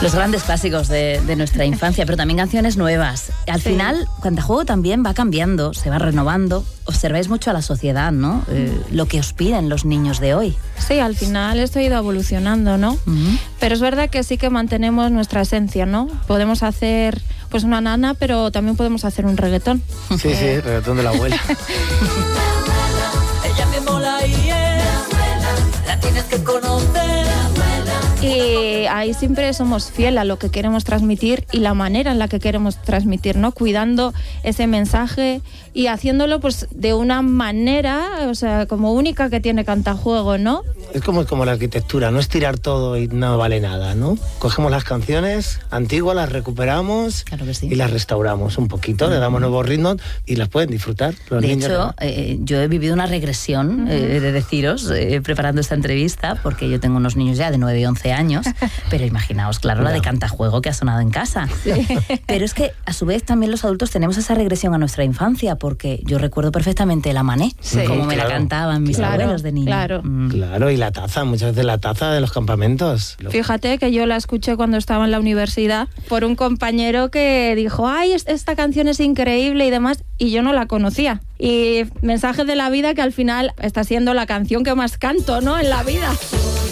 Los grandes clásicos de nuestra infancia, pero también canciones nuevas. Al final, Cantajuego también va cambiando, se va renovando. Observáis mucho a la sociedad, ¿no? Lo que os piden los niños de hoy. Sí, al final esto ha ido evolucionando, ¿no? Pero es verdad que sí que mantenemos nuestra esencia, ¿no? Podemos hacer pues una nana, pero también podemos hacer un reggaetón. Sí, reggaetón de la abuela. Ella me mola y la tienes que conocer. Y ahí siempre somos fiel a lo que queremos transmitir y la manera en la que queremos transmitir, ¿no? Cuidando ese mensaje y haciéndolo pues de una manera, o sea, como única que tiene Cantajuego, ¿no? Es como la arquitectura, no es tirar todo y no vale nada, ¿no? Cogemos las canciones antiguas, las recuperamos, claro que sí, y las restauramos un poquito, le damos nuevos ritmos y las pueden disfrutar los de niños. Hecho, yo he vivido una regresión de deciros, preparando esta entrevista, porque yo tengo unos niños ya de 9 y 11 años, pero imaginaos, claro, la de Cantajuego que ha sonado en casa. Sí. Pero es que a su vez también los adultos tenemos esa regresión a nuestra infancia, porque yo recuerdo perfectamente la Mané, como me la cantaban mis abuelos de niña. Claro, y la taza, muchas veces la taza de los campamentos. Fíjate que yo la escuché cuando estaba en la universidad por un compañero que dijo, ay, esta canción es increíble y demás, y yo no la conocía. Y mensaje de la vida que al final está siendo la canción que más canto, ¿no?, en la vida.